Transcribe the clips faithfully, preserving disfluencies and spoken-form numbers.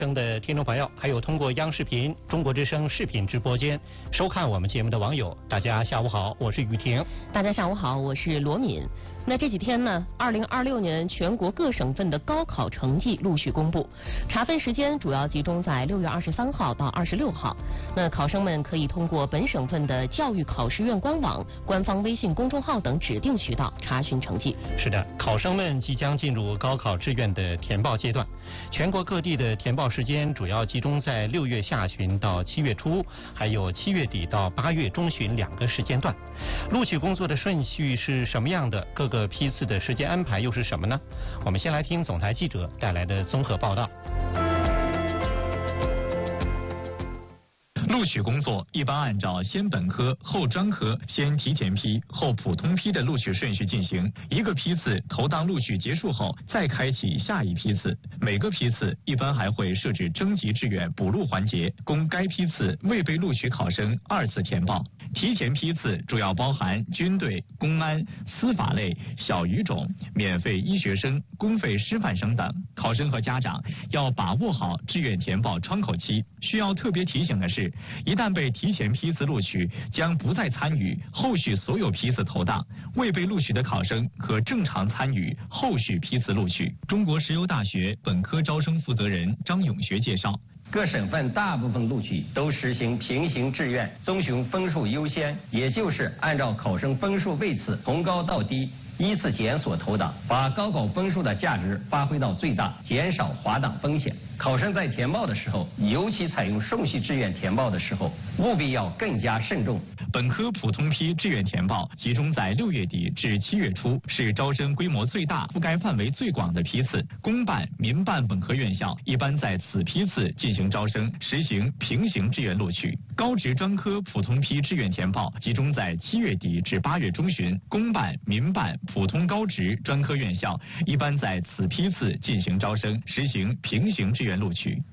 生的听众朋友，还有通过央视频、中国之声视频直播间收看我们节目的网友，大家下午好，我是雨婷。 大家下午好，我是罗敏。那这几天呢，二零二六年全国各省份的高考成绩陆续公布，查分时间主要集中在六月二十三号到二十六号。那考生们可以通过本省份的教育考试院官网、官方微信公众号等指定渠道查询成绩。 是的，考生们即将进入高考志愿的填报阶段，全国各地的填报时间主要集中在六月下旬到七月初，还有七月底到八月中旬两个时间段。录取工作的顺序是什么样的？各个批次的时间安排又是什么呢？我们先来听总台记者带来的综合报道。 录取工作一般按照先本科后专科、先提前批后普通批的录取顺序进行。一个批次投档录取结束后，再开启下一批次。每个批次一般还会设置征集志愿补录环节，供该批次未被录取考生二次填报。提前批次主要包含军队、公安、司法类、小语种、免费医学生、公费师范生等。考生和家长要把握好志愿填报窗口期。需要特别提醒的是，一旦被提前批次录取，将不再参与后续所有批次投档。未被录取的考生可正常参与后续批次录取。中国石油大学本科招生负责人张永学介绍， 各省份大部分录取都实行平行志愿，遵循分数优先，也就是按照考生分数位次从高到低依次检索投档，把高考分数的价值发挥到最大，减少滑档风险。考生在填报的时候，尤其采用顺序志愿填报的时候，务必要更加慎重。 本科普通批志愿填报集中在六月底至七月初，是招生规模最大、覆盖范围最广的批次。公办、民办本科院校一般在此批次进行招生，实行平行志愿录取。高职专科普通批志愿填报集中在七月底至八月中旬，公办、民办、普通高职专科院校一般在此批次进行招生，实行平行志愿录取。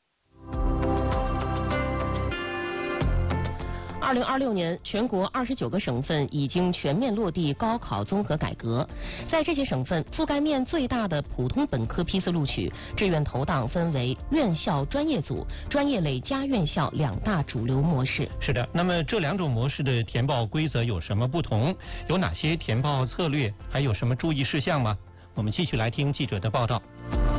二零二六年，全国二十九个省份已经全面落地高考综合改革。在这些省份，覆盖面最大的普通本科批次录取，志愿投档分为院校专业组、专业类加院校两大主流模式。 是的，那么这两种模式的填报规则有什么不同？有哪些填报策略？还有什么注意事项吗？我们继续来听记者的报道。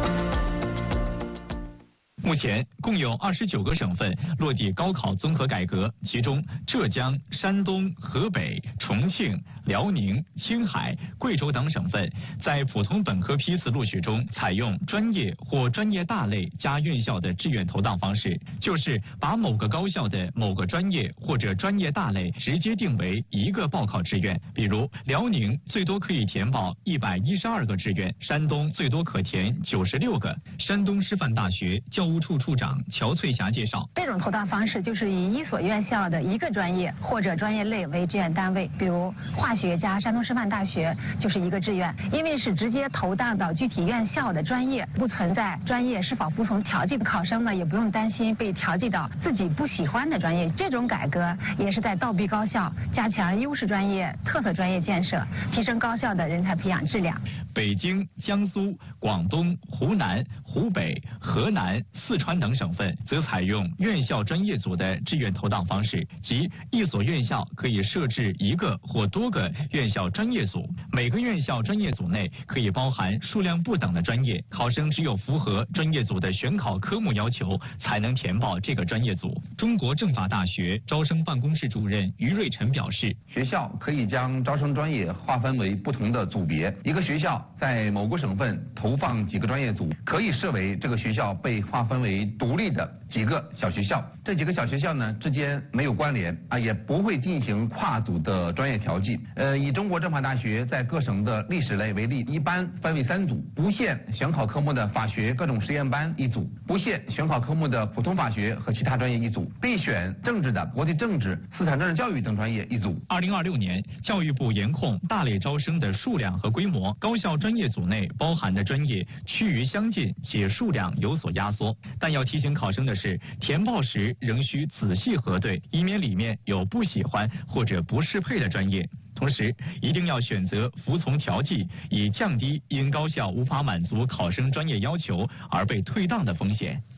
目前共有二十九个省份落地高考综合改革，其中浙江、山东、河北、重庆、辽宁、青海、贵州等省份在普通本科批次录取中采用专业或专业大类加院校的志愿投档方式，就是把某个高校的某个专业或者专业大类直接定为一个报考志愿。比如辽宁最多可以填报一百一十二个志愿，山东最多可填九十六个。山东师范大学教务处处长乔翠霞介绍， 这种投档方式就是以一所院校的一个专业或者专业类为志愿单位，比如化学加山东师范大学就是一个志愿，因为是直接投档到具体院校的专业，不存在专业是否服从调剂的考生呢，也不用担心被调剂到自己不喜欢的专业。这种改革也是在倒逼高校加强优势专业、特色专业建设，提升高校的人才培养质量。 北京、江苏、广东、湖南、湖北、河南、四川等省份则采用院校专业组的志愿投档方式，即一所院校可以设置一个或多个院校专业组，每个院校专业组内可以包含数量不等的专业，考生只有符合专业组的选考科目要求，才能填报这个专业组。中国政法大学招生办公室主任于瑞晨表示， 学校可以将招生专业划分为不同的组别，一个学校在某个省份投放几个专业组，可以设为这个学校被划分为独立的几个小学校，这几个小学校呢之间没有关联啊，也不会进行跨组的专业调剂。呃，以中国政法大学在各省的历史类为例，一般分为三组：不限选考科目的法学各种实验班一组，不限选考科目的普通法学和其他专业一组，必选政治的国际政治、斯坦政治教育等专业一组。 二零二六年，教育部严控大类招生的数量和规模，高校专业组内包含的专业趋于相近，且数量有所压缩。但要提醒考生的是，填报时仍需仔细核对，以免里面有不喜欢或者不适配的专业。同时，一定要选择服从调剂，以降低因高校无法满足考生专业要求而被退档的风险。